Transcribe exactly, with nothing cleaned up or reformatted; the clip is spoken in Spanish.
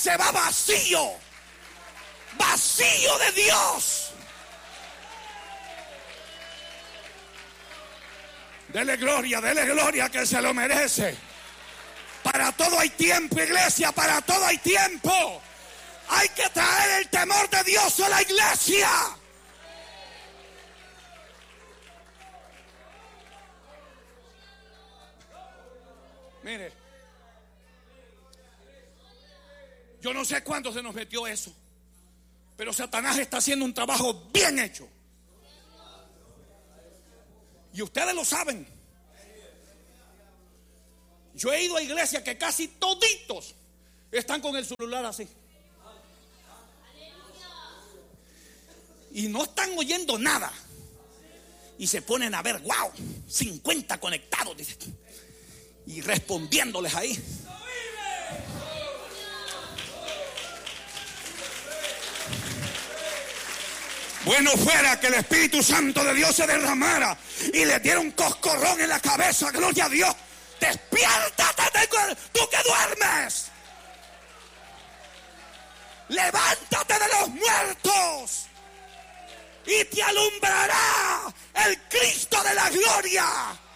se va vacío, vacío de Dios. Dele gloria, dele gloria, que se lo merece. Para todo hay tiempo, iglesia, para todo hay tiempo. Hay que traer el temor de Dios a la iglesia. Mire, yo no sé cuándo se nos metió eso, pero Satanás está haciendo un trabajo bien hecho. Y ustedes lo saben. Yo he ido a iglesias que casi toditos están con el celular así. Y no están oyendo nada. Y se ponen a ver, wow, cincuenta conectados, dice. Y respondiéndoles ahí. Bueno fuera que el Espíritu Santo de Dios se derramara y le diera un coscorrón en la cabeza. Gloria a Dios. Despiértate, tú que duermes. Levántate de los muertos y te alumbrará el Cristo de la gloria.